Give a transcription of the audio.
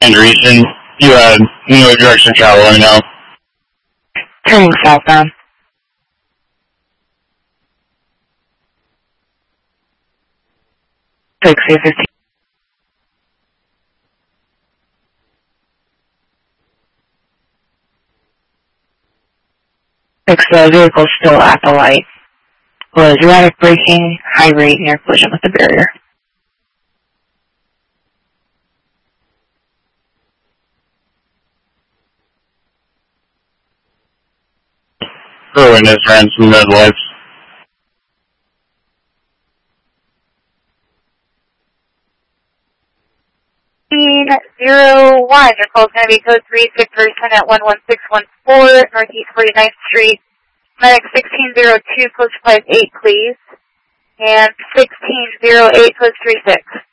And region, you know direction of travel right now. Turning southbound. Taxi 15. The vehicle still at the light. Was erratic braking, high rate near collision with the barrier. Witness ran some red lights. $01, your call is going to be code 36 at 11614 Northeast 49th Street. Medic 1602, post 58, please. And 1608, post 36.